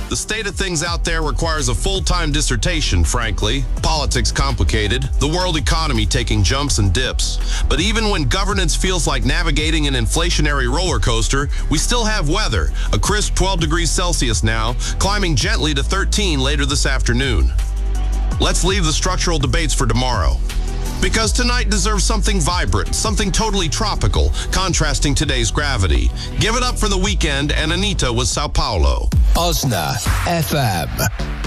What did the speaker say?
The state of things out there requires a full-time dissertation, frankly. Politics complicated, the world economy taking jumps and dips. But even when governance feels like navigating an inflationary roller coaster, we still have weather, a crisp 12 degrees Celsius now, climbing gently to 13 later this afternoon. Let's leave the structural debates for tomorrow. Because tonight deserves something vibrant, something totally tropical, contrasting today's gravity. Give it up for the weekend and Anita with Sao Paulo. Osna FM.